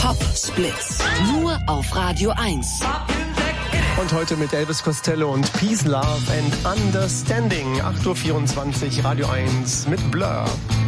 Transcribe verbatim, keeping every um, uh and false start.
Pop-Splits. Nur auf Radio eins. Und heute mit Elvis Costello und Peace, Love and Understanding. acht Uhr vierundzwanzig, Radio eins mit Blur.